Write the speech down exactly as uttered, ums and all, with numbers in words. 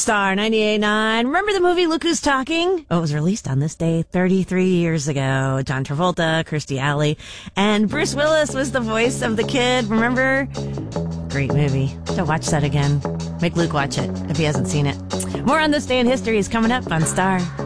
Star ninety-eight point nine. Remember the movie Look Who's Talking? Oh, it was released on this day thirty-three years ago. John Travolta, Kirstie Alley, and Bruce Willis was the voice of the kid. Remember? Great movie. To watch that again. Make Luke watch it if he hasn't seen it. More on this day in history is coming up on Star.